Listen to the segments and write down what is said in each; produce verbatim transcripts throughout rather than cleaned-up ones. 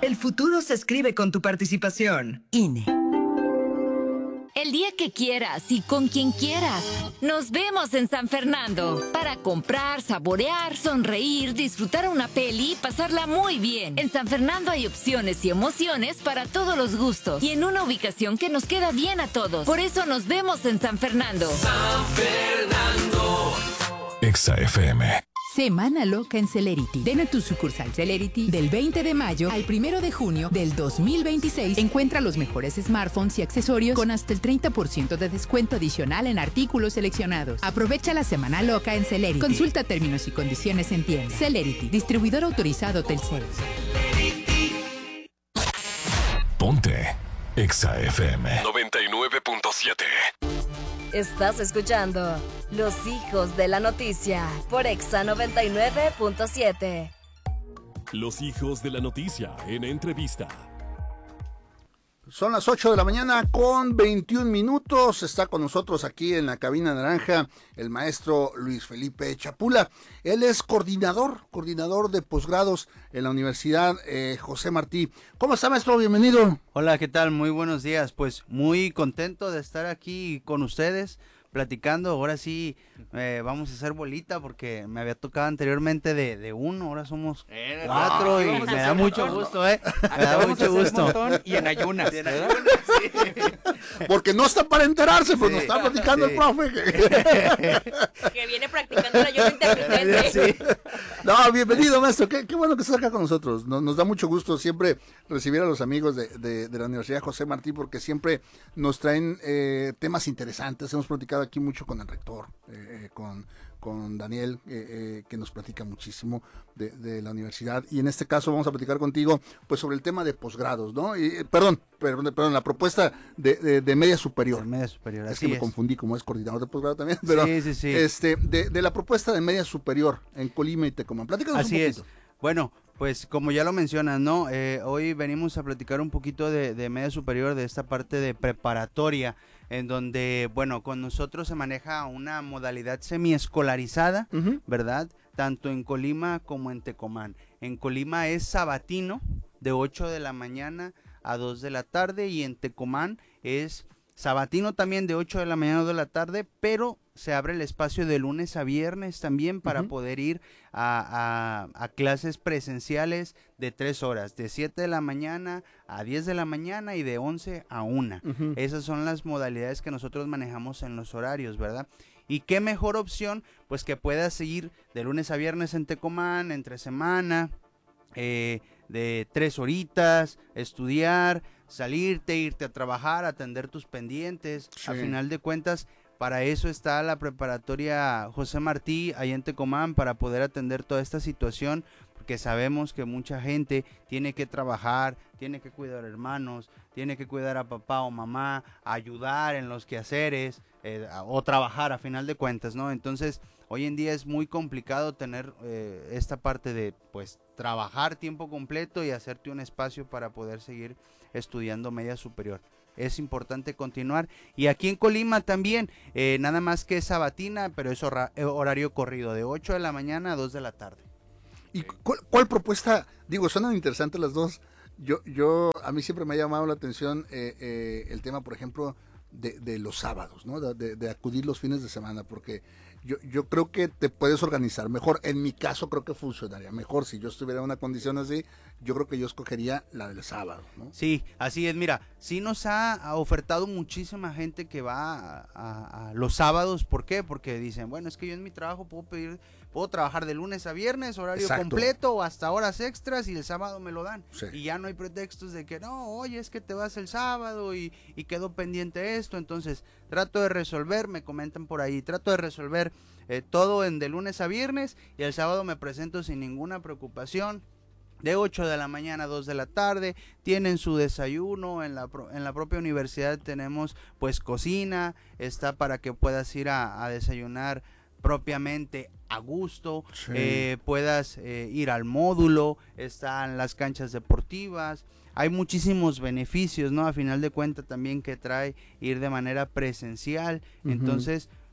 El futuro se escribe con tu participación. I N E. El día que quieras y con quien quieras. Nos vemos en San Fernando para comprar, saborear, sonreír, disfrutar una peli y pasarla muy bien. En San Fernando hay opciones y emociones para todos los gustos y en una ubicación que nos queda bien a todos. Por eso nos vemos en San Fernando. San Fernando. Exa F M. Semana Loca en Celerity. Ven a tu sucursal Celerity del veinte de mayo al primero de junio del dos mil veintiséis. Encuentra los mejores smartphones y accesorios con hasta el treinta por ciento de descuento adicional en artículos seleccionados. Aprovecha la Semana Loca en Celerity. Consulta términos y condiciones en tienda. Celerity, distribuidor autorizado Telcel. Ponte Exa F M noventa y nueve punto siete. Estás escuchando Los Hijos de la Noticia por Exa noventa y nueve punto siete. Los Hijos de la Noticia en entrevista. Son las ocho de la mañana con veintiún minutos. Está con nosotros aquí en la cabina naranja el maestro Luis Felipe Chapula. Él es coordinador, coordinador de posgrados en la Universidad eh, José Martí. ¿Cómo está, maestro? Bienvenido. Hola, ¿qué tal? Muy buenos días. Pues muy contento de estar aquí con ustedes, platicando. Ahora sí eh, vamos a hacer bolita porque me había tocado anteriormente de, de uno, ahora somos eh, cuatro no, y me da mucho montón, gusto, ¿eh? Me da mucho gusto. Y en ayunas. Y en ayunas, sí. Porque no está para enterarse, pues sí, nos está platicando sí. el profe. Que viene practicando el ayuno intermitente. Sí. No, bienvenido, maestro. Qué, qué bueno que estás acá con nosotros. Nos, nos da mucho gusto siempre recibir a los amigos de, de, de la Universidad José Martí porque siempre nos traen eh, temas interesantes. Hemos platicado aquí mucho con el rector, eh, con, con Daniel, eh, eh, que nos platica muchísimo de, de la universidad, y en este caso vamos a platicar contigo pues sobre el tema de posgrados, ¿no? Y, perdón, perdón, perdón, la propuesta de, de, de media superior. De media superior, es así que me es. confundí, como es coordinador de posgrado también, pero sí, sí, sí. este, de, de la propuesta de media superior en Colima y Tecomán. Platícanos así un poquito. Es. Bueno, pues como ya lo mencionas, ¿no? Eh, hoy venimos a platicar un poquito de, de media superior, de esta parte de preparatoria, en donde, bueno, con nosotros se maneja una modalidad semiescolarizada, uh-huh. ¿verdad? Tanto en Colima como en Tecomán. En Colima es sabatino, de ocho de la mañana a dos de la tarde, y en Tecomán es sabatino también de ocho de la mañana a dos de la tarde, pero se abre el espacio de lunes a viernes también para uh-huh. poder ir a, a, a clases presenciales de tres horas, de siete de la mañana a diez de la mañana y de once a una. Uh-huh. Esas son las modalidades que nosotros manejamos en los horarios, ¿verdad? Y qué mejor opción, pues que puedas ir de lunes a viernes en Tecomán, entre semana, eh, de tres horitas, estudiar, salirte, irte a trabajar, atender tus pendientes. Sí. A final de cuentas, para eso está la preparatoria José Martí, ahí en Tecomán, para poder atender toda esta situación, porque sabemos que mucha gente tiene que trabajar, tiene que cuidar hermanos, tiene que cuidar a papá o mamá, ayudar en los quehaceres, eh, o trabajar a final de cuentas, ¿no? Entonces, hoy en día es muy complicado tener eh, esta parte de, pues, trabajar tiempo completo y hacerte un espacio para poder seguir estudiando media superior. Es importante continuar, y aquí en Colima también, eh, nada más que es sabatina, pero es hora, horario corrido, de ocho de la mañana a dos de la tarde. ¿Y cuál, cuál propuesta? Digo, suenan interesantes las dos. Yo, yo, a mí siempre me ha llamado la atención eh, eh, el tema, por ejemplo, de, de los sábados, ¿no? De, de, de acudir los fines de semana, porque yo, yo creo que te puedes organizar mejor. En mi caso creo que funcionaría mejor. Si yo estuviera en una condición así, yo creo que yo escogería la del sábado, ¿no? Sí, así es. Mira, sí nos ha ofertado muchísima gente que va a, a, a los sábados. ¿Por qué? Porque dicen, bueno, es que yo en mi trabajo puedo pedir, puedo trabajar de lunes a viernes, horario Exacto. completo o hasta horas extras, y el sábado me lo dan. Sí. Y ya no hay pretextos de que no, oye, es que te vas el sábado y, y quedó pendiente esto. Entonces trato de resolver, me comentan por ahí, trato de resolver eh, todo en de lunes a viernes, y el sábado me presento sin ninguna preocupación. De ocho de la mañana a dos de la tarde, tienen su desayuno, en la, en la propia universidad tenemos pues cocina, está para que puedas ir a, a desayunar propiamente a gusto, sí. eh, puedas eh, ir al módulo, están las canchas deportivas, hay muchísimos beneficios, ¿no? A final de cuentas también que trae ir de manera presencial, uh-huh. Entonces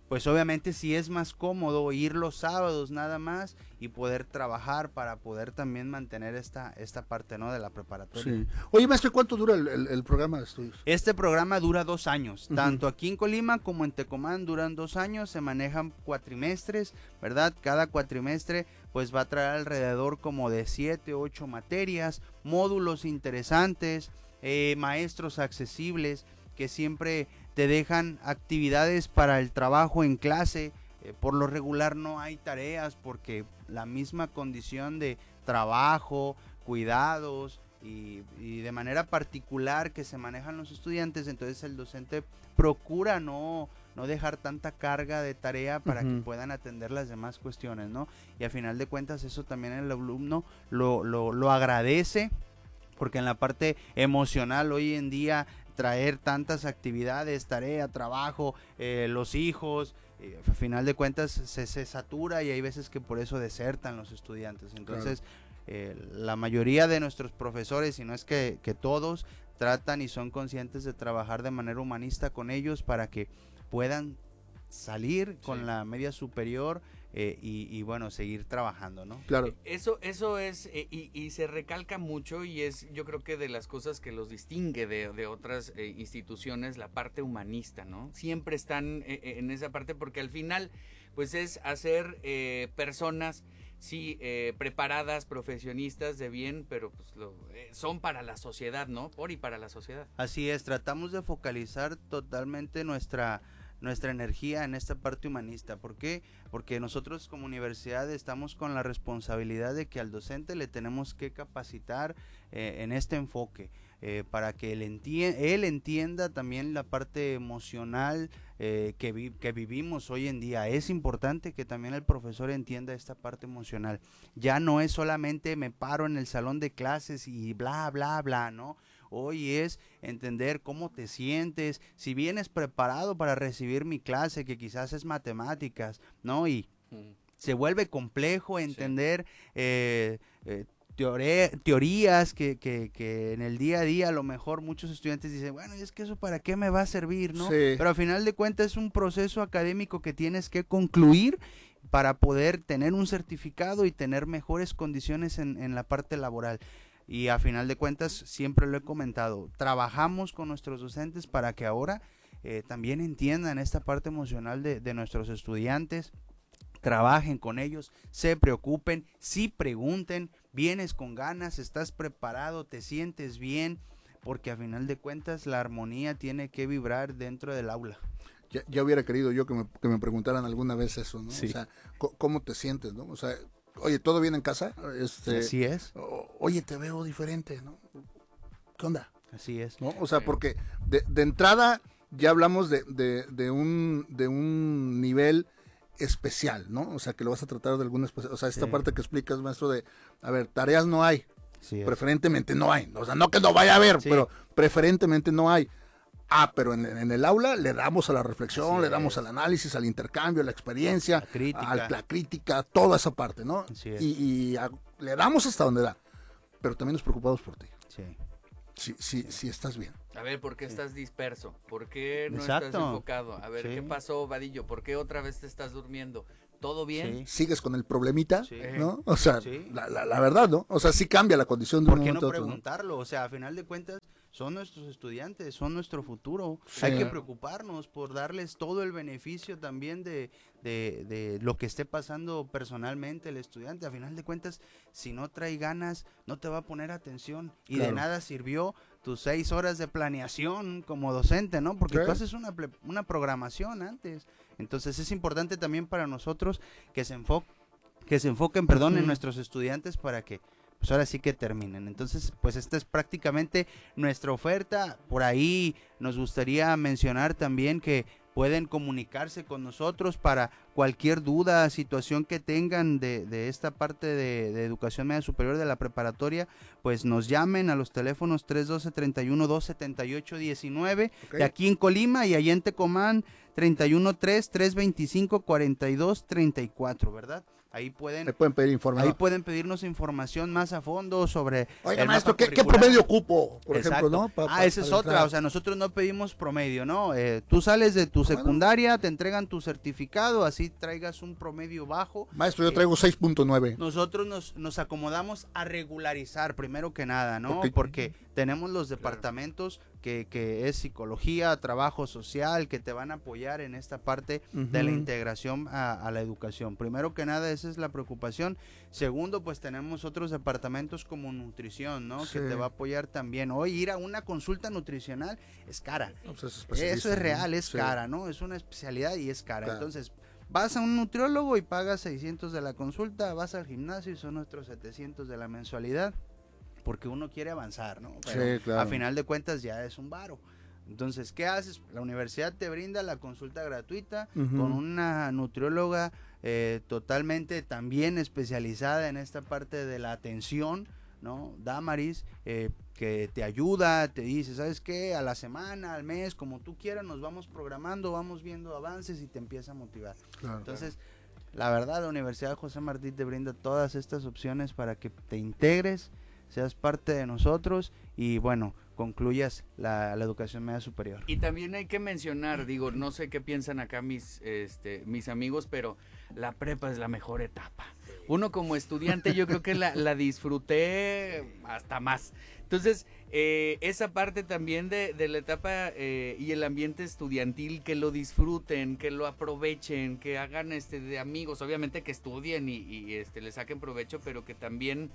pues obviamente sí es más cómodo ir los sábados nada más y poder trabajar para poder también mantener esta, esta parte, ¿no?, de la preparatoria. Sí. Oye, maestro, ¿cuánto dura el, el, el programa de estudios? Este programa dura dos años, Uh-huh. tanto aquí en Colima como en Tecomán duran dos años, se manejan cuatrimestres, ¿verdad? Cada cuatrimestre pues va a traer alrededor como de siete, ocho materias, módulos interesantes, eh, maestros accesibles que siempre te dejan actividades para el trabajo en clase. Eh, por lo regular no hay tareas porque la misma condición de trabajo, cuidados y, y de manera particular que se manejan los estudiantes, entonces el docente procura no, no dejar tanta carga de tarea para uh-huh. que puedan atender las demás cuestiones, ¿no? Y a final de cuentas eso también el alumno lo, lo, lo agradece, porque en la parte emocional hoy en día traer tantas actividades, tarea, trabajo, eh, los hijos, eh, a final de cuentas se, se satura y hay veces que por eso desertan los estudiantes. Entonces, claro. eh, la mayoría de nuestros profesores, si no es que, que todos, tratan y son conscientes de trabajar de manera humanista con ellos para que puedan salir con sí. la media superior eh, y, y bueno, seguir trabajando, ¿no? Claro. Eso, eso es, eh, y, y se recalca mucho y es, yo creo que de las cosas que los distingue de, de otras eh, instituciones, la parte humanista, ¿no? Siempre están eh, en esa parte porque al final, pues es hacer eh, personas, sí, eh, preparadas, profesionistas de bien, pero pues lo, eh, son para la sociedad, ¿no? Por y para la sociedad. Así es, tratamos de focalizar totalmente nuestra... nuestra energía en esta parte humanista. ¿Por qué? Porque nosotros como universidad estamos con la responsabilidad de que al docente le tenemos que capacitar eh, en este enfoque, eh, para que él, enti- él entienda también la parte emocional eh, que, vi- que vivimos hoy en día. Es importante que también el profesor entienda esta parte emocional. Ya no es solamente me paro en el salón de clases y bla, bla, bla, ¿no? Hoy es entender cómo te sientes, si vienes preparado para recibir mi clase, que quizás es matemáticas, ¿no? Y mm. se vuelve complejo entender sí. eh, eh, teore- teorías que, que, que en el día a día a lo mejor muchos estudiantes dicen, bueno, ¿y es que eso para qué me va a servir, no? Sí. Pero al final de cuentas es un proceso académico que tienes que concluir para poder tener un certificado y tener mejores condiciones en, en la parte laboral. Y a final de cuentas, siempre lo he comentado, trabajamos con nuestros docentes para que ahora eh, también entiendan esta parte emocional de, de nuestros estudiantes, trabajen con ellos, se preocupen, sí pregunten, vienes con ganas, estás preparado, te sientes bien, porque a final de cuentas la armonía tiene que vibrar dentro del aula. Ya, ya hubiera querido yo que me, que me preguntaran alguna vez eso, ¿no? Sí. O sea, ¿cómo te sientes, no? O sea, oye, ¿todo bien en casa? Este, Así es. O, oye, te veo diferente, ¿no? ¿Qué onda? Así es. ¿No? O sea, porque de, de entrada ya hablamos de, de, de, un, de un nivel especial, ¿no? O sea, que lo vas a tratar de alguna especial. O sea, esta sí. parte que explicas, maestro, de, a ver, tareas no hay. Sí, preferentemente no hay. O sea, no que no vaya a haber, sí. pero preferentemente no hay. Ah, pero en, en el aula le damos a la reflexión, Así le damos es. al análisis, al intercambio, a la experiencia, la crítica, a la crítica, toda esa parte, ¿no? Así es. Y, y a, le damos hasta donde da, pero también nos preocupamos por ti. Sí. Si, si, si estás bien. A ver, ¿por qué sí. estás disperso? ¿Por qué no Exacto. estás enfocado? A ver, sí. ¿qué pasó, Vadillo? ¿Por qué otra vez te estás durmiendo? ¿Todo bien? Sí. ¿Sigues con el problemita? Sí. ¿No? O sea, sí. la, la, la verdad, ¿no? O sea, sí cambia la condición de un ¿Por qué momento no a otro, preguntarlo? ¿no? O sea, a final de cuentas, son nuestros estudiantes, son nuestro futuro. Sí. Hay que preocuparnos por darles todo el beneficio también de, de, de lo que esté pasando personalmente el estudiante. A final de cuentas, si no trae ganas, no te va a poner atención. Y claro. de nada sirvió tus seis horas de planeación como docente, ¿no? Porque ¿Qué? tú haces una, una programación antes. Entonces es importante también para nosotros que se enfoquen, que se enfoquen, perdón, uh-huh. en nuestros estudiantes para que pues ahora sí que terminen. Entonces, pues esta es prácticamente nuestra oferta. Por ahí nos gustaría mencionar también que pueden comunicarse con nosotros para cualquier duda, situación que tengan de, de esta parte de, de educación media superior de la preparatoria, pues nos llamen a los teléfonos tres uno dos, tres uno dos, siete ocho uno nueve, okay. de aquí en Colima, y allá en Tecomán, tres uno tres, tres dos cinco, cuatro dos tres cuatro, ¿verdad? Ahí pueden, Me pueden pedir información. ahí pueden pedirnos información más a fondo sobre. Oiga, el maestro, mapa ¿qué, ¿qué curricular. promedio ocupo, por Exacto. ejemplo, no? Pa- ah, pa- esa es para otra, entrar. o sea, nosotros no pedimos promedio, ¿no? Eh, tú sales de tu Bueno. secundaria, te entregan tu certificado, así traigas un promedio bajo. Maestro, yo Eh, traigo seis punto nueve. Nosotros nos, nos acomodamos a regularizar, primero que nada, ¿no? Porque- Porque tenemos los departamentos que, que es psicología, trabajo social, que te van a apoyar en esta parte de la Ujú. integración a, a la educación. Primero que nada, esa es la preocupación. Segundo, pues tenemos otros departamentos como nutrición, ¿no? Sí. Que te va a apoyar también. Hoy ir a una consulta nutricional es cara. No, pues, es especialista, Eso es ¿no? real, es Sí. cara, ¿no? Es una especialidad y es cara. Claro. Entonces, vas a un nutriólogo y pagas seiscientos de la consulta, vas al gimnasio y son nuestros setecientos de la mensualidad, porque uno quiere avanzar, ¿no? Pero Sí, claro. a final de cuentas ya es un varo. Entonces, ¿qué haces? La universidad te brinda la consulta gratuita Ujú. con una nutrióloga eh, totalmente también especializada en esta parte de la atención, ¿no? Damaris, eh, que te ayuda, te dice, ¿sabes qué? A la semana, al mes, como tú quieras, nos vamos programando, vamos viendo avances y te empieza a motivar. Claro. Entonces, la verdad, la Universidad José Martí te brinda todas estas opciones para que te integres, seas parte de nosotros y, bueno, concluyas la, la educación media superior. Y también hay que mencionar, digo, no sé qué piensan acá mis, este, mis amigos, pero la prepa es la mejor etapa. Uno como estudiante yo creo que la, la disfruté hasta más. Entonces, eh, esa parte también de, de la etapa eh, y el ambiente estudiantil, que lo disfruten, que lo aprovechen, que hagan este de amigos, obviamente que estudien y, y este le saquen provecho, pero que también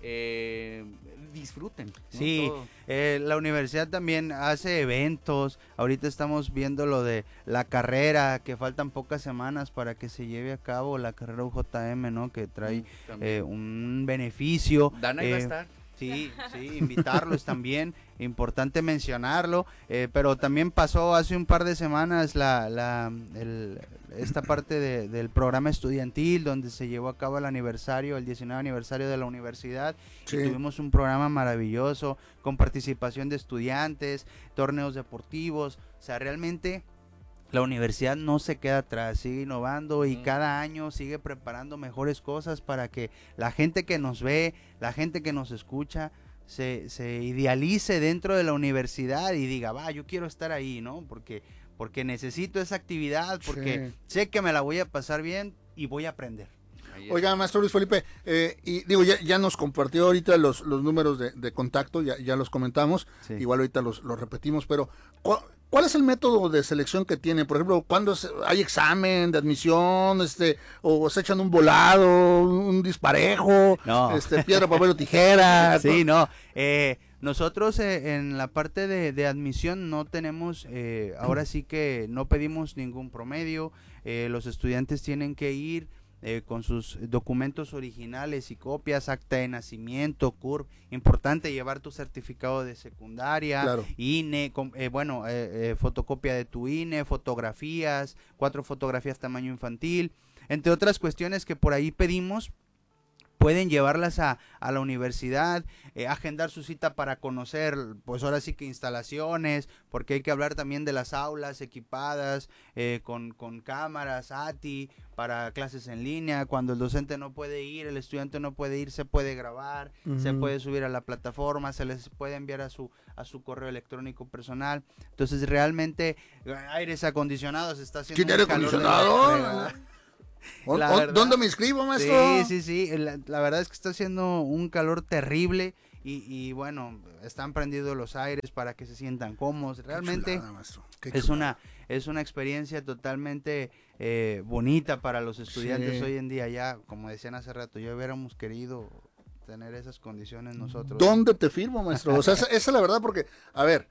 eh, disfruten, ¿no? Sí, Todo. eh, la universidad también hace eventos. Ahorita estamos viendo lo de la carrera, que faltan pocas semanas para que se lleve a cabo la carrera U J M, ¿no? Que trae También. eh, un beneficio. Dana iba a eh, estar. Sí, sí, invitarlos también, importante mencionarlo, eh, pero también pasó hace un par de semanas la, la, el, esta parte de, del programa estudiantil donde se llevó a cabo el aniversario, el diecinueve aniversario de la universidad, Sí. y tuvimos un programa maravilloso con participación de estudiantes, torneos deportivos, o sea, realmente la universidad no se queda atrás, sigue innovando y Mm. cada año sigue preparando mejores cosas para que la gente que nos ve, la gente que nos escucha, se, se idealice dentro de la universidad y diga, va, yo quiero estar ahí, ¿no? Porque, porque necesito esa actividad, porque Sí. sé que me la voy a pasar bien y voy a aprender. Ahí está. Oiga, maestro Luis Felipe, eh, y digo, ya, ya nos compartió ahorita los, los números de, de contacto, ya, ya los comentamos, Sí. igual ahorita los, los repetimos, pero ¿cu- ¿cuál es el método de selección que tiene? Por ejemplo, ¿cuándo se- hay examen de admisión, este, o se echan un volado, un disparejo, No. este, piedra, papel o tijera? Sí, no. Eh, nosotros eh, en la parte de, de admisión no tenemos, eh, ahora sí que no pedimos ningún promedio. Eh, los estudiantes tienen que ir eh, con sus documentos originales y copias, acta de nacimiento, C U R P. Importante llevar tu certificado de secundaria, Claro. I N E, com- eh, bueno, eh, eh, fotocopia de tu I N E, fotografías, cuatro fotografías tamaño infantil, entre otras cuestiones que por ahí pedimos. Pueden llevarlas a, a la universidad, eh, agendar su cita para conocer, pues ahora sí que instalaciones, porque hay que hablar también de las aulas equipadas, eh, con, con cámaras, A T I, para clases en línea. Cuando el docente no puede ir, el estudiante no puede ir, se puede grabar, se Ujú. puede subir a la plataforma, se les puede enviar a su, a su correo electrónico personal. Entonces realmente, eh, aires acondicionados, está haciendo ¿Tiene aire un calor de la acondicionado? fregada. ¿O- La o- verdad. ¿Dónde me inscribo, maestro? Sí, sí, sí. La, la verdad es que está haciendo un calor terrible y, y bueno, están prendidos los aires para que se sientan cómodos. Qué Realmente chulada, maestro, qué es chulada. una es una experiencia totalmente eh, bonita para los estudiantes Sí. hoy en día. Ya, como decían hace rato, ya hubiéramos querido tener esas condiciones nosotros. ¿Dónde te firmo, maestro? O sea, esa, esa es la verdad, porque, a ver,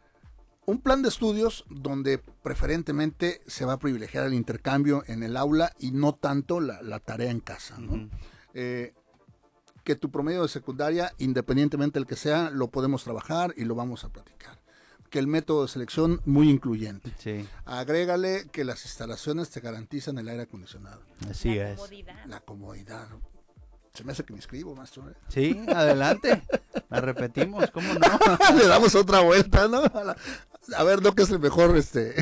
un plan de estudios donde preferentemente se va a privilegiar el intercambio en el aula y no tanto la, la tarea en casa, ¿no? Ujú. Eh, que tu promedio de secundaria, independientemente del que sea, lo podemos trabajar y lo vamos a platicar. Que el método de selección muy incluyente. Sí, Agrégale que las instalaciones te garantizan el aire acondicionado. así La es. comodidad. La comodidad. Se me hace que me inscribo, maestro. ¿eh? Sí, adelante. La repetimos, ¿cómo no? Le damos otra vuelta, ¿no? A la, A ver, no, que es el mejor, este...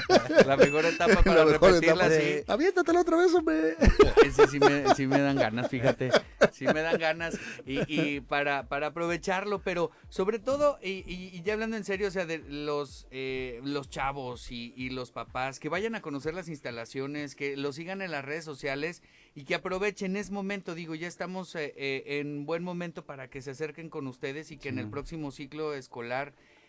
La mejor etapa para La mejor repetirla, etapa. sí. Aviéntatela otra vez, hombre. Sí, sí me, sí me dan ganas, fíjate, sí me dan ganas y, y para, para aprovecharlo, pero sobre todo, y, y, y ya hablando en serio, o sea, de los, eh, los chavos y, y los papás, que vayan a conocer las instalaciones, que lo sigan en las redes sociales y que aprovechen, es momento, digo, ya estamos eh, eh, en buen momento para que se acerquen con ustedes y que sí. En el próximo ciclo escolar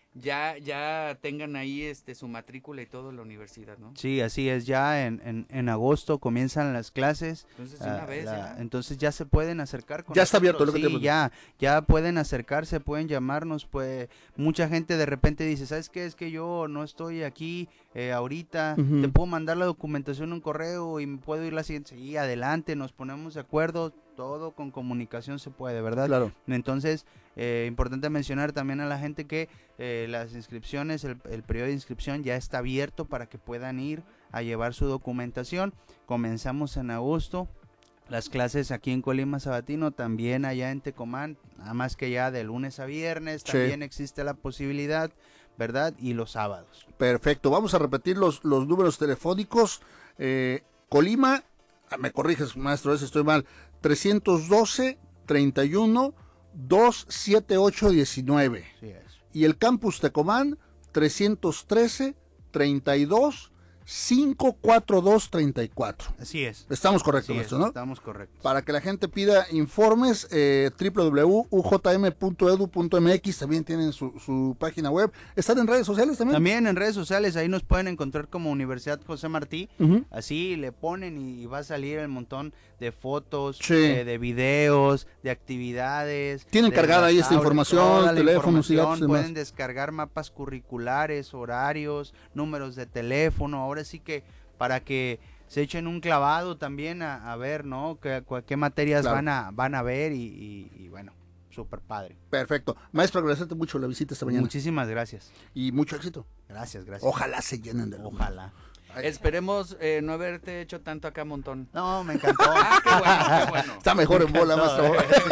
ya ya tengan ahí este su matrícula y todo en la universidad, ¿no? Sí, así es, ya en, en, en agosto comienzan las clases. Entonces, una uh, vez la, ya. Entonces ya se pueden acercar con Ya está abierto lo que sí, tenemos. ya, ya pueden acercarse, pueden llamarnos, pues mucha gente de repente dice, ¿sabes qué? Es que yo no estoy aquí eh, ahorita, Uh-huh. te puedo mandar la documentación en un correo y me puedo ir la siguiente. Sí, adelante, nos ponemos de acuerdo, todo con comunicación se puede, ¿verdad? Claro. Entonces, eh, importante mencionar también a la gente que eh, las inscripciones, el, el periodo de inscripción ya está abierto para que puedan ir a llevar su documentación. Comenzamos en agosto, las clases aquí en Colima Sabatino, también allá en Tecomán, nada más que ya de lunes a viernes, Sí. también existe la posibilidad, ¿verdad? Y los sábados. Perfecto, vamos a repetir los, los números telefónicos. Eh, Colima, ah, me corriges, maestro, ese estoy mal, trescientos doce, treinta y uno, doscientos setenta y ocho, diecinueve. Sí es. Y el campus Tecomán, trescientos trece, treinta y dos, quinientos cuarenta y dos, treinta y cuatro. Así es. Estamos correctos, Así maestro, es, ¿no? Estamos correctos. Para que la gente pida informes, eh, doble u doble u doble u punto u j m punto e d u punto m x, también tienen su, su página web. ¿Están en redes sociales también? También en redes sociales, ahí nos pueden encontrar como Universidad José Martí, Uh-huh. así le ponen y va a salir el montón de fotos, Sí. eh, de videos, de actividades. Tienen de cargada las ahí esta aulas, información, toda la teléfonos y información, datos y demás. pueden descargar mapas curriculares, horarios, números de teléfono, ahora sí que para que se echen un clavado también a, a ver, ¿no? Qué, qué materias Claro. van a van a ver y, y, y bueno, súper padre. Perfecto. Maestro, agradecerte mucho la visita esta mañana. Muchísimas gracias. Y mucho éxito. Gracias, gracias. Ojalá se llenen de luz. Ojalá. Esperemos eh, no haberte hecho tanto acá montón. No, me encantó. Ah, qué bueno, qué bueno. Está mejor en bola, maestro.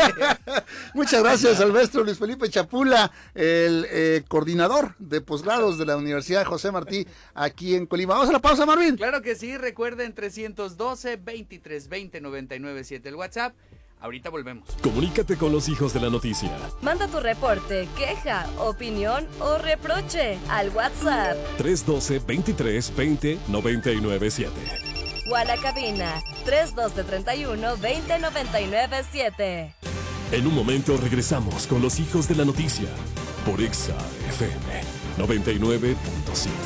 Muchas gracias al maestro Luis Felipe Chapula, el eh, coordinador de posgrados de la Universidad José Martí, aquí en Colima. Vamos a la pausa, Marvin. Claro que sí, recuerden trescientos doce, veintitrés veinte, noventa y nueve siete el WhatsApp. Ahorita volvemos. Comunícate con los hijos de la noticia. Manda tu reporte, queja, opinión o reproche al WhatsApp tres uno dos, veintitrés veinte, noventa y nueve siete. o a la cabina tres uno dos, treinta y uno, veinte, noventa y nueve siete. En un momento regresamos con los hijos de la noticia por Exa F M noventa y nueve punto siete.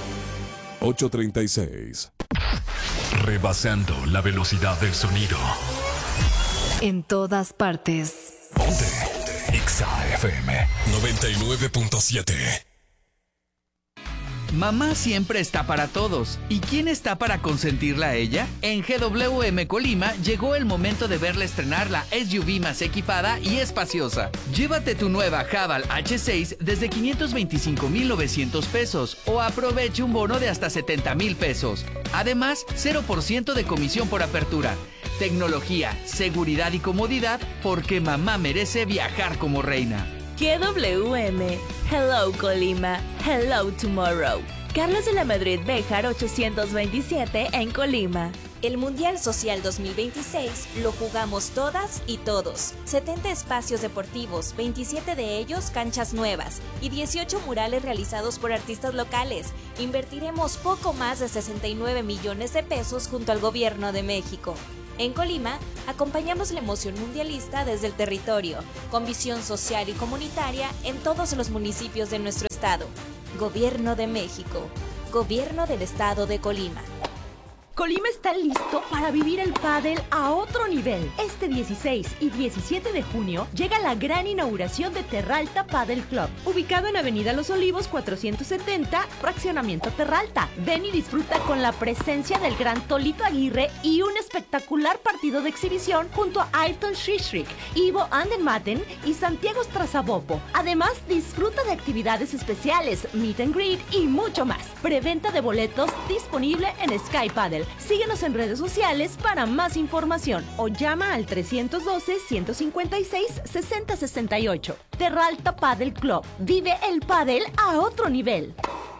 ocho treinta y seis. Rebasando la velocidad del sonido. En todas partes. Ponte. Exa F M noventa y nueve punto siete. Mamá siempre está para todos. ¿Y quién está para consentirla a ella? En G W M Colima llegó el momento de verla estrenar la S U V más equipada y espaciosa. Llévate tu nueva Haval H seis desde quinientos veinticinco mil novecientos pesos o aproveche un bono de hasta setenta mil pesos. Además, cero por ciento de comisión por apertura. Tecnología, seguridad y comodidad porque mamá merece viajar como reina. G W M. Hello Colima. Hello Tomorrow. Carlos de la Madrid Béjar ochocientos veintisiete en Colima. El Mundial Social dos mil veintiséis lo jugamos todas y todos. setenta espacios deportivos, veintisiete de ellos canchas nuevas y dieciocho murales realizados por artistas locales. Invertiremos poco más de sesenta y nueve millones de pesos junto al Gobierno de México. En Colima, acompañamos la emoción mundialista desde el territorio, con visión social y comunitaria en todos los municipios de nuestro estado. Gobierno de México. Gobierno del Estado de Colima. Colima está listo para vivir el pádel a otro nivel. Este dieciséis y diecisiete de junio llega la gran inauguración de Terralta Padel Club, ubicado en Avenida Los Olivos cuatrocientos setenta, Fraccionamiento Terralta. Ven y disfruta con la presencia del gran Tolito Aguirre y un espectacular partido de exhibición junto a Ayrton Shishrik, Ivo Andematen y Santiago Strazabopo. Además, disfruta de actividades especiales, meet and greet y mucho más. Preventa de boletos disponible en Sky Padel. Síguenos en redes sociales para más información o llama al trescientos doce, ciento cincuenta y seis, sesenta sesenta y ocho. Terralta Padel Club. Vive el pádel a otro nivel.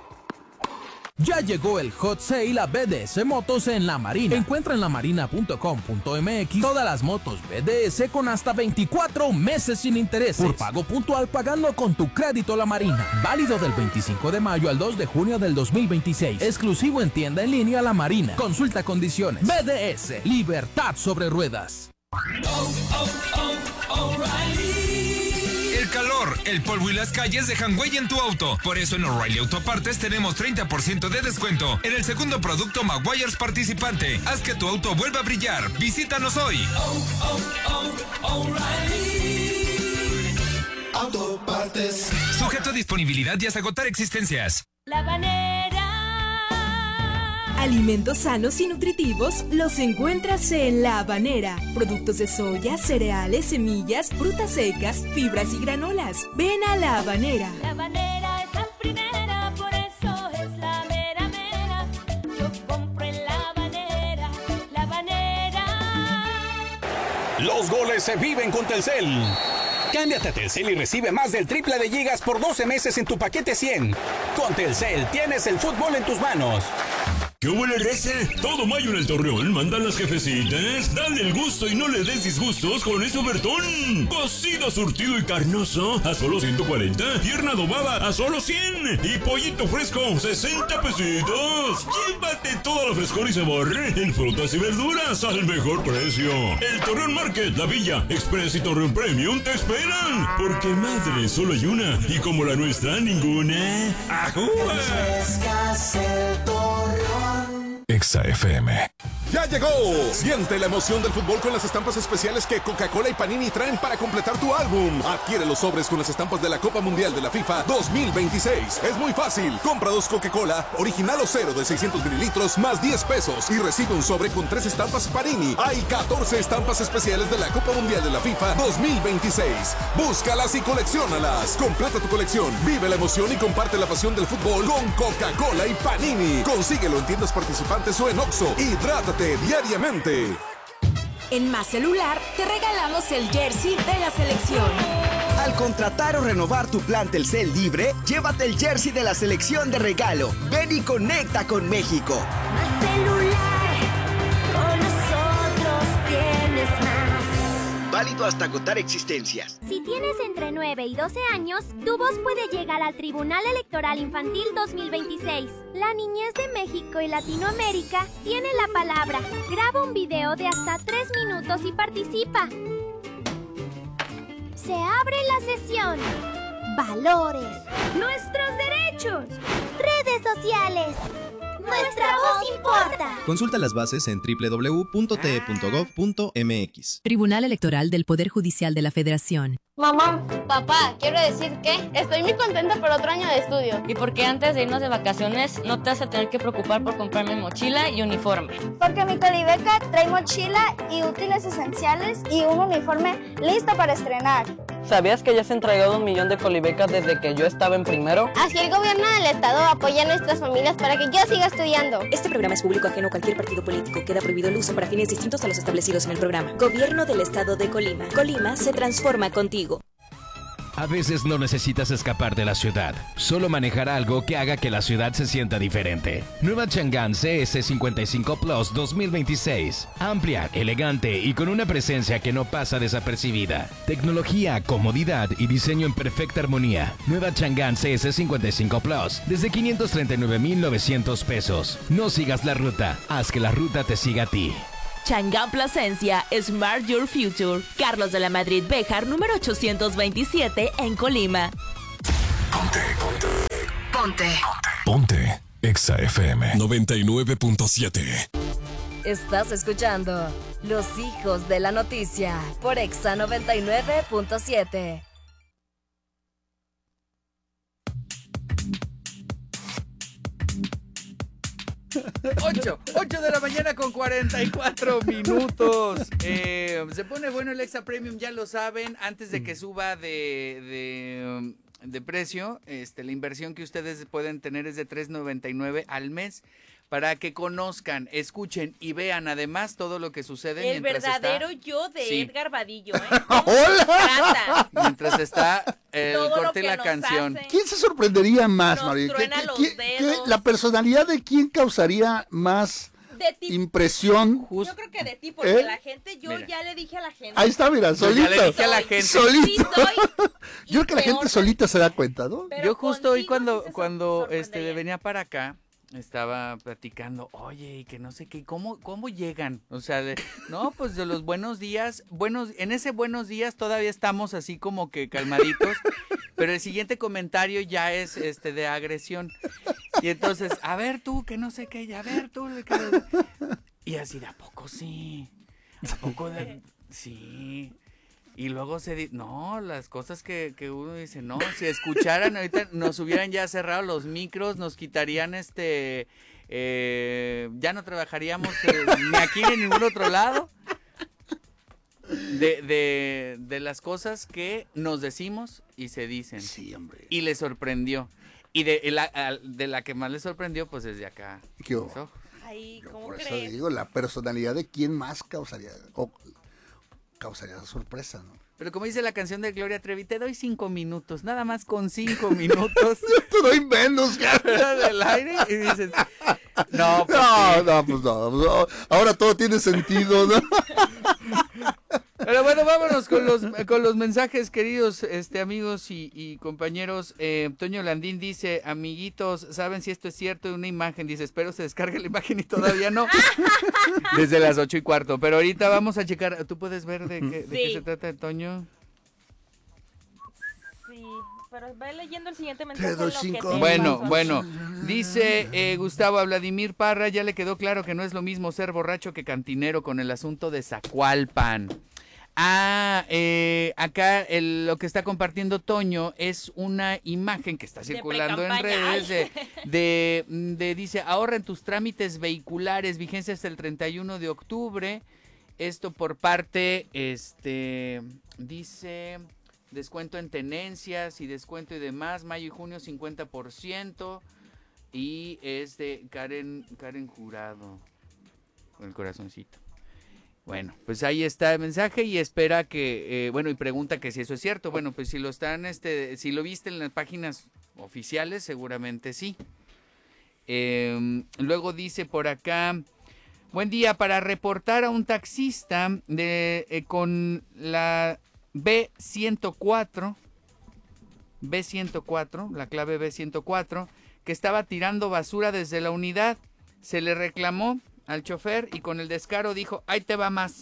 Ya llegó el Hot Sale a B D S Motos en La Marina. Encuentra en la marina punto com punto m x todas las motos B D S con hasta veinticuatro meses sin intereses. Por pago puntual pagando con tu crédito La Marina. Válido del veinticinco de mayo al dos de junio del dos mil veintiséis. Exclusivo en tienda en línea La Marina. Consulta condiciones. B D S. Libertad sobre ruedas. Oh, oh, oh, O'Reilly. El calor, el polvo y las calles dejan huella en tu auto. Por eso en O'Reilly Autopartes tenemos treinta por ciento de descuento en el segundo producto Maguires participante. Haz que tu auto vuelva a brillar. Visítanos hoy. Oh, oh, oh, O'Reilly Autopartes. Sujeto a disponibilidad y hasta agotar existencias. La Banera. Alimentos sanos y nutritivos los encuentras en La Habanera. Productos de soya, cereales, semillas, frutas secas, fibras y granolas. Ven a La Habanera. La Habanera es la primera, por eso es la mera mera. Yo compro en La Habanera, La Habanera. Los goles se viven con Telcel. Cámbiate a Telcel y recibe más del triple de gigas por doce meses en tu paquete cien. Con Telcel tienes el fútbol en tus manos. ¿Qué hubo, la raza? Todo mayo en el Torreón mandan las jefecitas. Dale el gusto y no le des disgustos con ese ofertón. Cocido, surtido y carnoso a solo ciento cuarenta. Pierna adobada a solo cien. Y pollito fresco, sesenta pesitos. Llévate todo el frescor y sabor en frutas y verduras al mejor precio. El Torreón Market, La Villa, Express y Torreón Premium te esperan. Porque madre solo hay una. Y como la nuestra, ninguna. ¡Ajúa! Exa F M. ¡Ya llegó! Siente la emoción del fútbol con las estampas especiales que Coca-Cola y Panini traen para completar tu álbum. Adquiere los sobres con las estampas de la Copa Mundial de la FIFA dos mil veintiséis. Es muy fácil. Compra dos Coca-Cola, original o cero de seiscientos mililitros, más diez pesos. Y recibe un sobre con tres estampas Panini. Hay catorce estampas especiales de la Copa Mundial de la FIFA dos mil veintiséis. Búscalas y colecciónalas. Completa tu colección. Vive la emoción y comparte la pasión del fútbol con Coca-Cola y Panini. Consíguelo en tiendas participantes o en Oxxo. Hidrátate diariamente. En Más Celular te regalamos el jersey de la selección. Al contratar o renovar tu plan Telcel libre, llévate el jersey de la selección de regalo. Ven y conecta con México. Más Celular, con nosotros tienes más. Válido hasta agotar existencias. Si tienes entre nueve y doce años, tu voz puede llegar al Tribunal Electoral Infantil dos mil veintiséis. La niñez de México y Latinoamérica tiene la palabra. Graba un video de hasta tres minutos y participa. Se abre la sesión. Valores. Nuestros derechos. Redes sociales. Nuestra voz importa. Consulta las bases en doble u doble u doble u punto t e punto gov punto m x. Tribunal Electoral del Poder Judicial de la Federación. Mamá, papá, quiero decir que estoy muy contenta por otro año de estudio. Y porque antes de irnos de vacaciones no te vas a tener que preocupar por comprarme mochila y uniforme. Porque mi Colibeca trae mochila y útiles esenciales y un uniforme listo para estrenar. ¿Sabías que ya se han entregado un millón de colibecas desde que yo estaba en primero? Así el gobierno del estado apoya a nuestras familias para que yo siga estudiando. Este programa es público ajeno a cualquier partido político. Queda prohibido el uso para fines distintos a los establecidos en el programa. Gobierno del estado de Colima. Colima se transforma contigo. A veces no necesitas escapar de la ciudad, solo manejar algo que haga que la ciudad se sienta diferente. Nueva Chang'an C S cincuenta y cinco Plus dos mil veintiséis. Amplia, elegante y con una presencia que no pasa desapercibida. Tecnología, comodidad y diseño en perfecta armonía. Nueva Chang'an C S cincuenta y cinco Plus desde quinientos treinta y nueve mil novecientos pesos. No sigas la ruta, haz que la ruta te siga a ti. Chang'an Plasencia, Smart Your Future. Carlos de la Madrid Béjar, número ochocientos veintisiete en Colima. Ponte, ponte. Ponte. Ponte. Exa F M noventa y nueve punto siete. Estás escuchando Los Hijos de la Noticia por Exa noventa y nueve punto siete. ocho, ocho de la mañana con cuarenta y cuatro minutos. Eh, se pone bueno el Exa Premium, ya lo saben. Antes de que suba de, de, de precio, este, la inversión que ustedes pueden tener es de tres noventa y nueve al mes. para que conozcan, escuchen y vean además todo lo que sucede El mientras verdadero está, yo de sí. Edgar Vadillo, ¿eh? ¡Hola! mientras está el Todo lo corte y que la nos canción. hace. ¿Quién se sorprendería más, Nos María? ¿Qué- truena qué- los qué- dedos. qué- la personalidad de quién causaría más De ti. impresión? Yo creo que de ti, porque ¿Eh? la gente, yo Mira. ya le dije a la gente. Ahí está, mira, Yo solito. ya le dije a la gente. Solito. Sí soy, Yo creo que la gente peor. solita se da cuenta, ¿no? pero Yo justo hoy contigo cuando, sí se sor- cuando este, sorprendería. venía para acá, estaba platicando, oye, y que no sé qué, ¿cómo, cómo llegan? O sea, de, no, pues de los buenos días, buenos, en ese buenos días todavía estamos así como que calmaditos, pero el siguiente comentario ya es este de agresión. Y entonces, a ver tú, que no sé qué, y a ver tú, que... y así, ¿de a poco sí? ¿A poco de...? Sí... Y luego se dice, no, las cosas que, que uno dice, no, si escucharan ahorita nos hubieran ya cerrado los micros, nos quitarían este, eh, ya no trabajaríamos eh, ni aquí ni en ningún otro lado. De, de, de las cosas que nos decimos y se dicen. Sí, hombre. Y le sorprendió. Y de la, al- de la que más le sorprendió, pues es de acá. ¿Qué hubo? Mis ojos. Ay, ¿cómo Por eso crees? digo, la personalidad de quién más causaría, o causaría sorpresa, ¿no? Pero como dice la canción de Gloria Trevi, te doy cinco minutos, nada más con cinco minutos. Te doy menos, fuera del aire y dices, no, pues No, sí. no, pues no, no. Ahora todo tiene sentido, ¿no? Pero bueno, vámonos con los con los mensajes, queridos este amigos y, y compañeros. Eh, Toño Landín dice, amiguitos, ¿saben si esto es cierto? Una imagen, dice, espero se descargue la imagen y todavía no. Desde las ocho y cuarto, pero ahorita vamos a checar. ¿Tú puedes ver de qué, de qué Sí. se trata, Toño? Sí, pero ve leyendo el siguiente mensaje. doy en lo que cinco te Bueno, pasa. bueno, dice eh, Gustavo a Vladimir Parra, ya le quedó claro que no es lo mismo ser borracho que cantinero con el asunto de Zacualpan. Ah, eh, acá el- lo que está compartiendo Toño es una imagen que está circulando en pre-campaña. redes de, de, de, dice, ahorra en tus trámites vehiculares, vigencia hasta el treinta y uno de octubre. Esto por parte, este, dice, descuento en tenencias y descuento y demás, mayo y junio cincuenta por ciento. Y es de Karen, Karen Jurado, con el corazoncito. Bueno, pues ahí está el mensaje y espera que, eh, bueno, y pregunta que si eso es cierto. Bueno, pues si lo están, este, si lo viste en las páginas oficiales, seguramente sí. Eh, luego dice por acá, buen día, para reportar a un taxista de eh, con la B ciento cuatro, B ciento cuatro, la clave B ciento cuatro, que estaba tirando basura desde la unidad. Se le reclamó al chofer y con el descaro dijo, ahí te va más.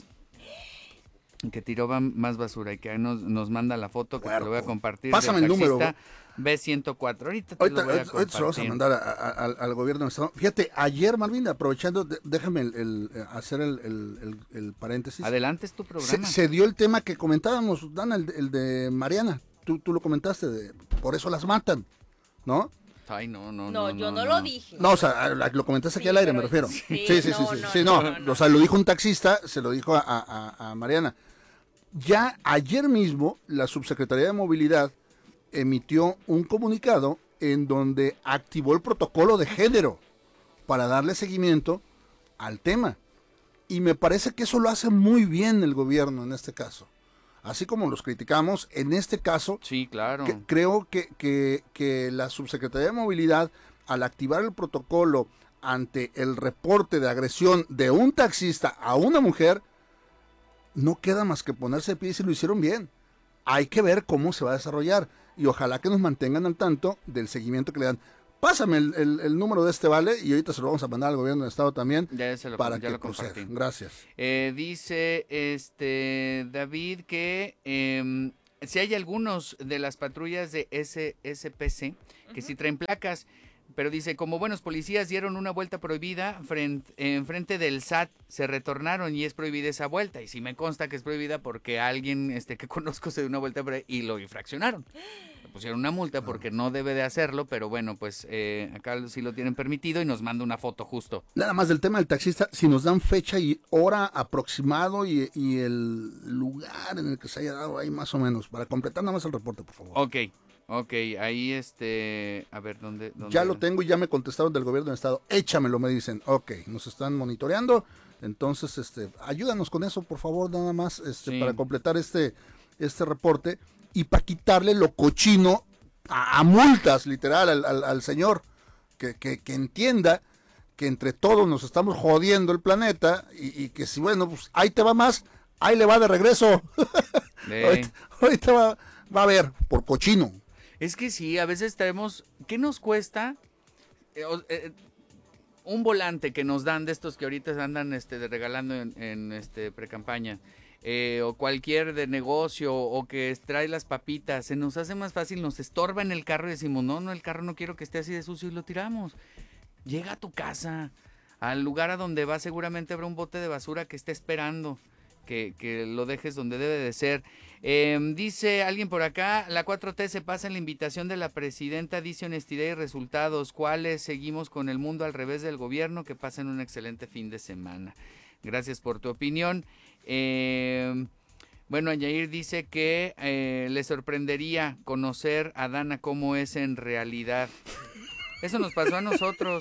Que tiró va- más basura y que nos, nos manda la foto que te lo voy a compartir. Pásame del el número. taxista B ciento cuatro. Ahorita te Ahorita, lo voy a ahorita- ahorita se lo vamos a compartir. mandar a- a- al- al gobierno del estado. Fíjate, ayer, Marvin, aprovechando, de- déjame el- el, eh, hacer el, el- el- el paréntesis. Adelante, es tu Se, programa. se dio el tema que comentábamos, Dana, el, de- el de Mariana. Tú, tú lo comentaste, de, por eso las matan, ¿no? Ay, no, no, No, no. yo no, lo dije. No, o sea, a- lo comentaste aquí Sí, al aire, pero- me refiero. sí, Sí, sí, sí, no, sí. no, sí, no, no, no, no. O sea, lo dijo un taxista, se lo dijo a, a- a Mariana. Ya ayer mismo, la Subsecretaría de Movilidad emitió un comunicado en donde activó el protocolo de género para darle seguimiento al tema. Y me parece que eso lo hace muy bien el gobierno en este caso. Así como los criticamos, en este caso, sí, claro. que- creo que, que, que la Subsecretaría de Movilidad, al activar el protocolo ante el reporte de agresión de un taxista a una mujer, no queda más que ponerse de pie y si lo hicieron bien. Hay que ver cómo se va a desarrollar y ojalá que nos mantengan al tanto del seguimiento que le dan. Pásame el, el- el número de este vale y ahorita se lo vamos a mandar al gobierno del estado también Ya se lo, para ya que lo compartí. proceda. Gracias. Eh, dice este David que eh, si hay algunos de las patrullas de S S P C que sí traen placas, pero dice, como buenos policías dieron una vuelta prohibida frente, en frente del S A T, se retornaron y es prohibida esa vuelta. Y sí me consta que es prohibida porque alguien este que conozco se dio una vuelta por ahí y lo infraccionaron. Le pusieron una multa porque no debe de hacerlo, pero bueno, pues eh, acá sí lo tienen permitido y nos manda una foto justo. Nada más del tema del taxista, si nos dan fecha y hora aproximado y, y el lugar en el que se haya dado ahí más o menos, para completar nada más el reporte, por favor. Ok, Ok, ahí este, a ver, ¿dónde? dónde? Ya lo tengo y ya me contestaron del gobierno del estado. Échamelo, me dicen. Ok, nos están monitoreando. Entonces, este, ayúdanos con eso, por favor, nada más, este, Sí. para completar este, este reporte y para quitarle lo cochino a, a multas, literal, al, al, al señor, que, que, que entienda que entre todos nos estamos jodiendo el planeta y, y que si, bueno, pues ahí te va más, ahí le va de regreso. ahorita, ahorita va, va a ver, por cochino. Es que sí, a veces traemos, ¿qué nos cuesta? Eh, o- eh, un volante que nos dan de estos que ahorita andan este, de regalando en, en este, pre-campaña, eh, o cualquier de negocio, o que trae las papitas, se nos hace más fácil, nos estorba en el carro y decimos, no, no, el carro no quiero que esté así de sucio y lo tiramos. Llega a tu casa, al lugar a donde va seguramente habrá un bote de basura que esté esperando que, que lo dejes donde debe de ser. Eh, dice alguien por acá, la cuatro T se pasa en la invitación de la presidenta, dice honestidad y resultados. ¿Cuáles? Seguimos con el mundo al revés del gobierno. Que pasen un excelente fin de semana. Gracias por tu opinión. Eh, bueno, Yair dice que eh, le sorprendería conocer a Dana cómo es en realidad. Eso nos pasó a nosotros.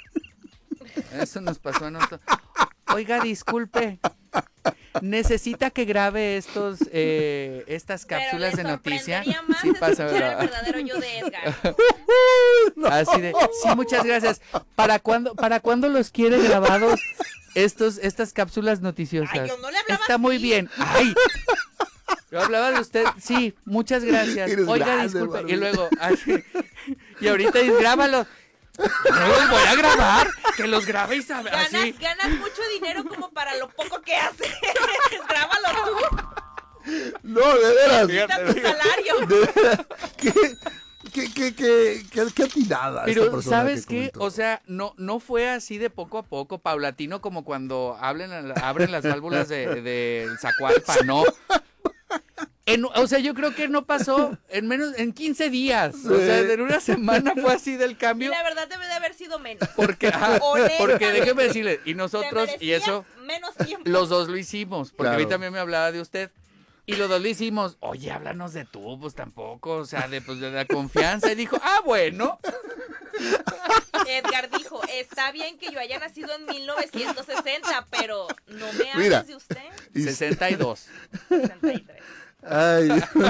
Eso nos pasó a nosotros. Oiga, disculpe. Necesita que grabe estos eh, estas cápsulas de noticia. Más Sí, pasa, escuchar ¿verdad? el verdadero yo de Edgar. Así de, sí, muchas gracias. ¿Para cuándo, para cuándo los quiere grabados estos, estas cápsulas noticiosas? Ay, yo no le hablaba Está muy así. bien. Ay, yo hablaba de usted. Sí, muchas gracias. Eres Oiga, grande, disculpe. Barbie. Y luego, así, y ahorita dice, grábalo. No los voy a grabar, que los grabéis a- Ganas, así. ganas mucho dinero como para lo poco que haces. Grábalo tú. No, de veras. Quita tu salario. De veras. ¿Qué, qué, qué, qué, qué, qué atinada esta Pero, persona ¿sabes que qué? comentó. O sea, no, no fue así de poco a poco, paulatino, como cuando hablen, abren las válvulas del de, de Zacualpa, ¿no? En, o sea, yo creo que no pasó en menos, en quince días. O sea, en una semana fue así del Y cambio. la verdad debe de haber sido menos. Porque, ajá, porque Honestamente. déjeme decirle, y nosotros, Te y eso, merecías menos tiempo. los dos lo hicimos. Porque a mí Claro. también me hablaba de usted. Y los dos lo hicimos. Oye, háblanos de tú, pues tampoco. O sea, de, pues, de la confianza. Y dijo, ah, bueno. Edgar dijo, está bien que yo haya nacido en mil novecientos sesenta, pero no me Mira. hables de usted. sesenta y dos. sesenta y tres. Ay,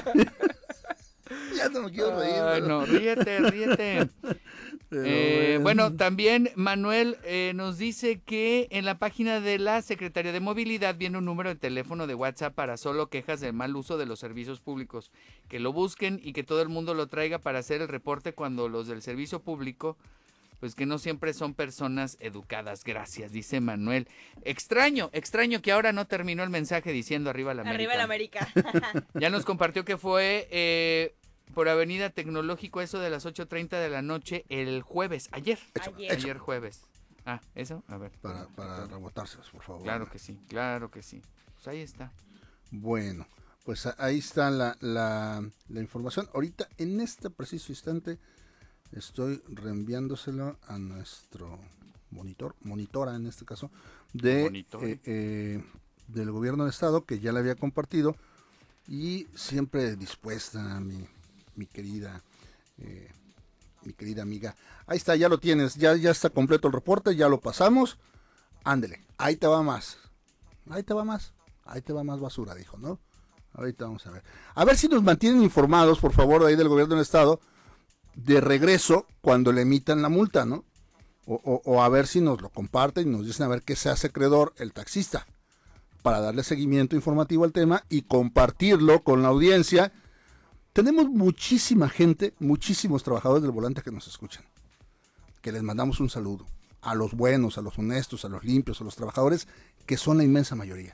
ya no me quiero reír. Ay, pero- no, ríete, ríete. Pero Eh, bueno. bueno, también Manuel eh, nos dice que en la página de la Secretaría de Movilidad viene un número de teléfono de WhatsApp para solo quejas de mal uso de los servicios públicos. Que lo busquen y que todo el mundo lo traiga para hacer el reporte cuando los del servicio público, pues que no siempre son personas educadas. Gracias, dice Manuel. Extraño, extraño que ahora no terminó el mensaje diciendo arriba la América. Arriba el América. Ya nos compartió que fue eh, por Avenida Tecnológico, eso de las ocho treinta de la noche el jueves, ayer. Ayer. Ayer jueves. Ah, ¿eso? A ver. Para, para rebotárselos, por favor. Claro que sí, claro que sí. Pues ahí está. Bueno, pues a- ahí está la, la, la información. Ahorita, en este preciso instante, estoy reenviándoselo a nuestro monitor, monitora en este caso, de Monitor. eh, eh, del gobierno del estado, que ya le había compartido, y siempre dispuesta, mi, mi querida eh, mi querida amiga. Ahí está, ya lo tienes, ya, ya está completo el reporte, ya lo pasamos. Ándele, ahí te va más. Ahí te va más. Ahí te va más basura, dijo, ¿no? Ahorita vamos a ver. A ver si nos mantienen informados, por favor, de ahí del gobierno del estado, de regreso cuando le emitan la multa, ¿no? O, o, o a ver si nos lo comparten y nos dicen a ver qué se hace acreedor el taxista, para darle seguimiento informativo al tema y compartirlo con la audiencia. Tenemos muchísima gente, muchísimos trabajadores del volante que nos escuchan, que les mandamos un saludo. A los buenos, a los honestos, a los limpios, a los trabajadores, que son la inmensa mayoría.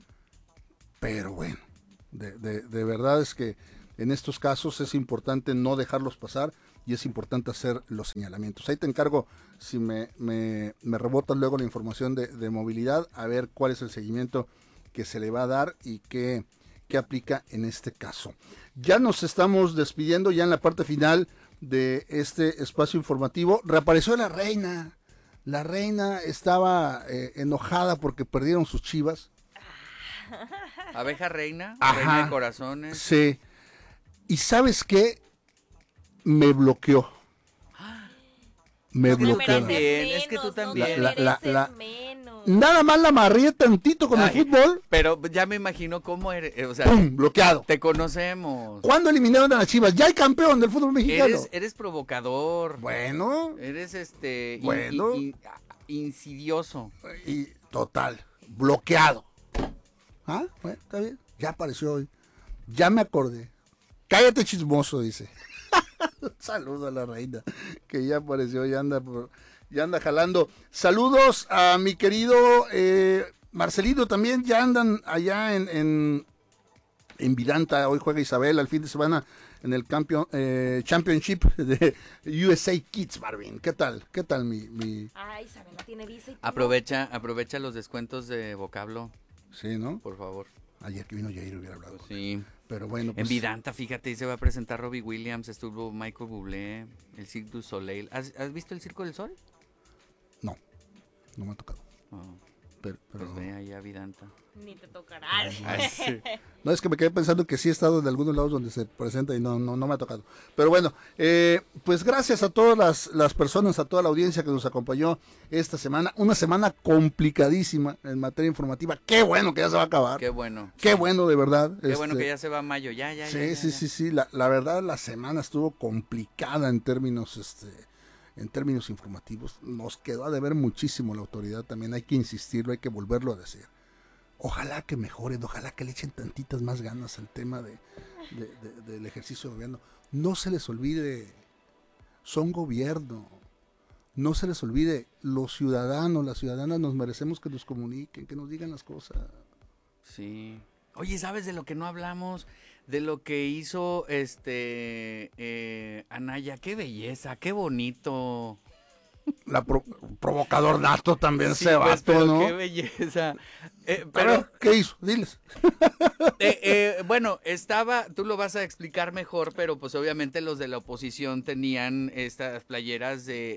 Pero bueno, de, de, de verdad es que en estos casos es importante no dejarlos pasar y es importante hacer los señalamientos. Ahí te encargo, si me, me, me rebotan luego la información de, de movilidad, a ver cuál es el seguimiento que se le va a dar y qué, qué aplica en este caso. Ya nos estamos despidiendo, ya en la parte final de este espacio informativo. Reapareció la reina. La reina estaba eh, enojada porque perdieron sus chivas. Abeja reina, Ajá. reina de corazones. Sí. ¿Y sabes qué? me bloqueó. Me Es que tú bloqueó. también, es que tú también. La- la- la- Nada más la amarré tantito con Ay, el fútbol. Pero ya me imagino cómo eres, eh, o sea, ¡Pum! Bloqueado. te conocemos. ¿Cuándo eliminaron a las Chivas? Ya hay campeón del fútbol mexicano. Eres, eres provocador. Bueno. Eres este in- Bueno. in- in- insidioso. Y total, bloqueado. Ah, bueno, está bien. Ya apareció hoy. Ya me acordé. Cállate chismoso, dice. Saludo a la reina, que ya apareció, ya anda por, ya anda jalando. Saludos a mi querido eh, Marcelino también, ya andan allá en, en, en Vidanta. Hoy juega Isabel al fin de semana en el campeón, eh, Championship de U S A Kids, Marvin. ¿Qué tal? ¿Qué tal mi...? mi... Ay, Isabela tiene visa y todo. Aprovecha, aprovecha los descuentos de vocablo. Sí, ¿no? Por favor. Ayer que vino Jair hubiera hablado. Pues sí. Pero bueno, En pues, Vidanta, fíjate, se va a presentar Robbie Williams, estuvo Michael Bublé, el Cirque du Soleil. ¿Has, has visto el Circo del Sol? no, no me ha tocado. Oh, Pero, pero- pues ve ahí a Vidanta. Ni te tocará. Ay, sí. No, es que me quedé pensando que sí he estado en algunos lados donde se presenta y no, no, no me ha tocado. Pero bueno, eh, pues gracias a todas las, las personas, a toda la audiencia que nos acompañó esta semana. Una semana complicadísima en materia informativa. Qué bueno que ya se va a acabar. Qué bueno. Qué bueno, de verdad. Qué bueno Este, que ya se va a mayo, ya, ya, Sí, ya, ya, sí, ya. sí, sí. La, la verdad, la semana estuvo complicada en términos, este, en términos informativos. Nos quedó a deber muchísimo la autoridad también. Hay que insistirlo, hay que volverlo a decir. Ojalá que mejoren, ojalá que le echen tantitas más ganas al tema de, de- de- del ejercicio de gobierno. No se les olvide, son gobierno. No se les olvide, los ciudadanos, las ciudadanas nos merecemos que nos comuniquen, que nos digan las cosas. Sí. Oye, ¿sabes de lo que no hablamos? De lo que hizo este eh, Anaya. Qué belleza, qué bonito. La pro- provocador nato también Sí, se pues, vato, pero ¿no? qué belleza. Eh, A pero, ver, ¿qué hizo? Diles. eh, eh, bueno, estaba, tú lo vas a explicar mejor, pero pues obviamente los de la oposición tenían estas playeras de...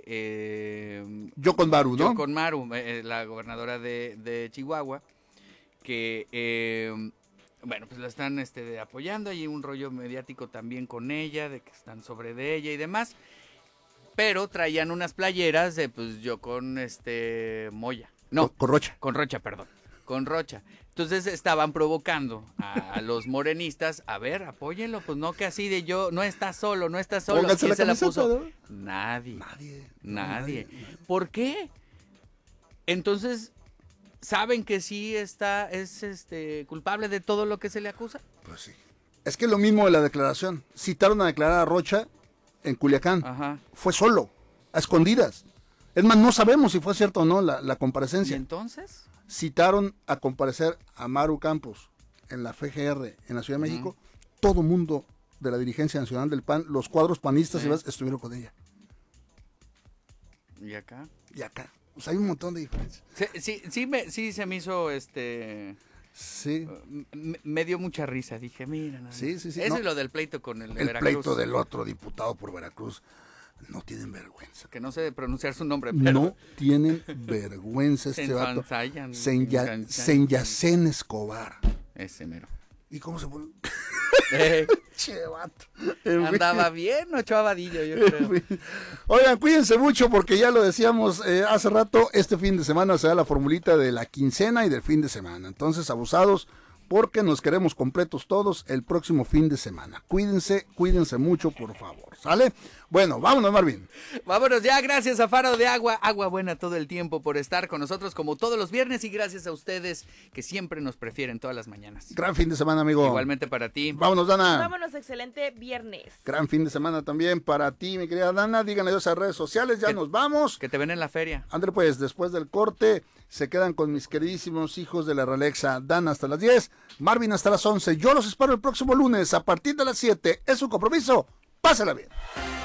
Eh, Yo con Maru, ¿no? Yo con Maru, eh, la gobernadora de, de Chihuahua, que... eh, bueno, pues la están este, apoyando, hay un rollo mediático también con ella, de que están sobre de ella y demás, pero traían unas playeras de, pues, yo con, este, Moya, no. Con, con Rocha. Con Rocha, perdón, con Rocha. Entonces estaban provocando a, a los morenistas, a ver, apóyenlo, pues no que así de yo, no está solo, no está solo. Pónganse ¿Quién la se la camiseta, puso? ¿no? Nadie. Nadie. Nadie. ¿Por qué? Entonces, ¿saben que sí está, es este culpable de todo lo que se le acusa? Pues sí. Es que lo mismo de la declaración. Citaron a declarar a Rocha en Culiacán. Ajá. Fue solo, a escondidas. Es más, no sabemos si fue cierto o no la, la ¿Y comparecencia. entonces? Citaron a comparecer a Maru Campos en la F G R en la Ciudad de México. Todo mundo de la dirigencia nacional del P A N, los cuadros panistas Sí. y demás, estuvieron con ella. ¿Y acá? Y acá. O sea, hay un montón de diferencias. Sí, sí, sí, me, sí se me hizo, este... Sí. Me, me dio mucha risa, dije, mira. nada Sí, más. sí, sí, Eso no. es lo del pleito con el de El Veracruz. pleito del otro diputado por Veracruz. No tienen vergüenza. Que no sé pronunciar su nombre, pero... No tienen vergüenza Se este vato. ensanzayan, Senya- ensanzayan. Senyacén Escobar. Ese mero. ¿Y cómo se pone? Eh, Che, vato. En fin. andaba bien Ochoa Vadillo, yo creo. Oigan, cuídense mucho porque ya lo decíamos eh, hace rato, este fin de semana se da la formulita de la quincena y del fin de semana. Entonces, abusados porque nos queremos completos todos el próximo fin de semana. Cuídense, cuídense mucho, por favor. ¿Sale? Bueno, vámonos, Marvin. Vámonos ya, gracias a Faro de Agua, agua buena todo el tiempo por estar con nosotros como todos los viernes y gracias a ustedes que siempre nos prefieren todas las mañanas. Gran fin de semana, amigo. Igualmente para ti. Vámonos, Dana. Vámonos, excelente viernes. Gran fin de semana también para ti, mi querida Dana. Díganle adiós a redes sociales, ya Que- nos vamos. Que te ven en la feria. André, pues, después del corte, se quedan con mis queridísimos hijos de la Ralexa. Dana hasta las diez, Marvin hasta las once. Yo los espero el próximo lunes a partir de las siete. Es un compromiso. Pásala bien.